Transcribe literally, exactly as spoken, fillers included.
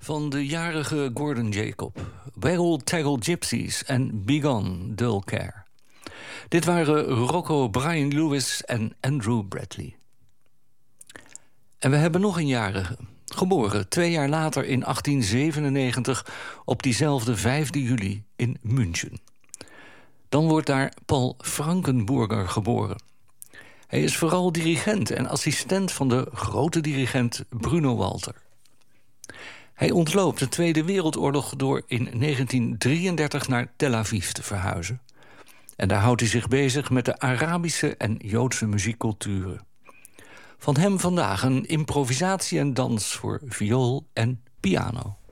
Van de jarige Gordon Jacob, Waggle Taggle Gypsies en Begone Dull Care. Dit waren Rocco Brian Lewis en Andrew Bradley. En we hebben nog een jarige, geboren twee jaar later in achttien zevenennegentig... op diezelfde vijfde juli in München. Dan wordt daar Paul Frankenburger geboren. Hij is vooral dirigent en assistent van de grote dirigent Bruno Walter. Hij ontloopt de Tweede Wereldoorlog door in negentien drieëndertig naar Tel Aviv te verhuizen. En daar houdt hij zich bezig met de Arabische en Joodse muziekculturen. Van hem vandaag een improvisatie en dans voor viool en piano.